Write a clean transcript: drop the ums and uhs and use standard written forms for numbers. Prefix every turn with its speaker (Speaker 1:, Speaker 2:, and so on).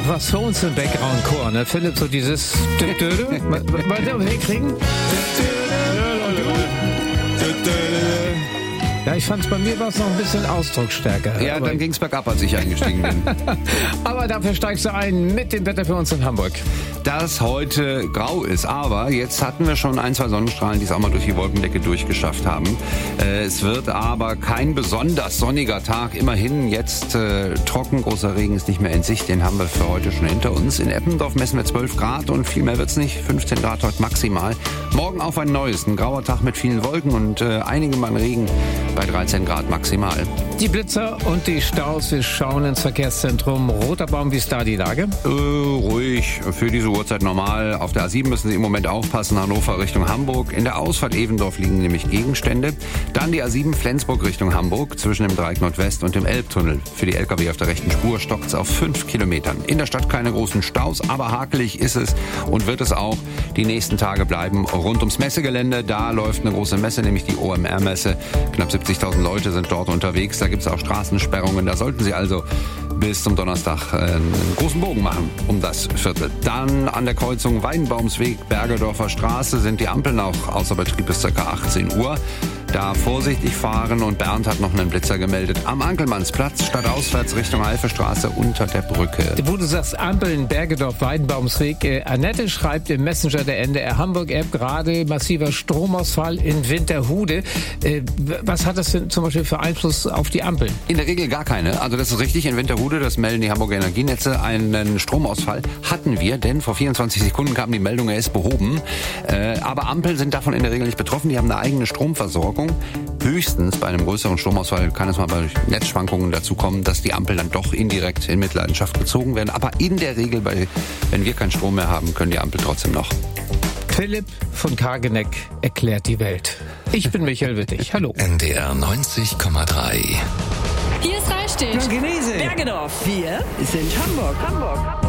Speaker 1: was für uns im Background-Chor, ne? Philipp, so dieses... Wollt ihr hinkriegen? Ja, ich fand's, bei mir war es noch ein bisschen ausdrucksstärker.
Speaker 2: Ja, dann ging's bergab, als ich eingestiegen bin.
Speaker 1: Aber dafür steigst du ein mit dem Wetter für uns in Hamburg.
Speaker 2: Das heute grau ist, aber jetzt hatten wir schon 1, 2 Sonnenstrahlen, die es auch mal durch die Wolkendecke durchgeschafft haben. Es wird aber kein besonders sonniger Tag. Immerhin jetzt trocken, großer Regen ist nicht mehr in Sicht. Den haben wir für heute schon hinter uns. In Eppendorf messen wir 12 Grad und viel mehr wird's nicht. 15 Grad heute maximal. Morgen auf ein neues, ein grauer Tag mit vielen Wolken und einigem an Regen bei 13 Grad maximal.
Speaker 1: Die Blitzer und die Staus, wir schauen ins Verkehrszentrum Roter Baum. Wie ist da die Lage?
Speaker 2: Ruhig, für diese Uhrzeit normal. Auf der A7 müssen Sie im Moment aufpassen, Hannover Richtung Hamburg. In der Ausfahrt Evendorf liegen nämlich Gegenstände. Dann die A7 Flensburg Richtung Hamburg, zwischen dem Dreieck Nordwest und dem Elbtunnel. Für die Lkw auf der rechten Spur stockt's auf 5 Kilometern. In der Stadt keine großen Staus, aber hakelig ist es und wird es auch die nächsten Tage bleiben. Rund ums Messegelände, da läuft eine große Messe, nämlich die OMR-Messe. Knapp 70.000 Leute sind dort unterwegs. Da gibt es auch Straßensperrungen. Da sollten Sie also bis zum Donnerstag einen großen Bogen machen um das Viertel. Dann an der Kreuzung Weinbaumsweg, Bergedorfer Straße sind die Ampeln auch außer Betrieb bis ca. 18 Uhr. Da vorsichtig fahren und Bernd hat noch einen Blitzer gemeldet. Am Ankelmannsplatz, stadtauswärts Richtung Alfestraße unter der Brücke.
Speaker 1: Wo du sagst Ampeln, Bergedorf, Weidenbaumsweg. Annette schreibt im Messenger der NDR Hamburg-App gerade massiver Stromausfall in Winterhude. Was hat das denn zum Beispiel für Einfluss auf die Ampeln?
Speaker 2: In der Regel gar keine. Also das ist richtig, in Winterhude, das melden die Hamburger Energienetze, einen Stromausfall hatten wir, denn vor 24 Sekunden kam die Meldung, er ist behoben. Aber Ampeln sind davon in der Regel nicht betroffen, die haben eine eigene Stromversorgung. Höchstens bei einem größeren Stromausfall kann es mal bei Netzschwankungen dazu kommen, dass die Ampeln dann doch indirekt in Mitleidenschaft gezogen werden. Aber in der Regel, wenn wir keinen Strom mehr haben, können die Ampel trotzdem noch.
Speaker 1: Philipp von Kageneck erklärt die Welt. Ich bin Michael Wittig. Hallo.
Speaker 3: NDR 90,3.
Speaker 4: Hier ist Rheinstedt.
Speaker 1: Genese.
Speaker 4: Bergedorf. Wir sind Hamburg.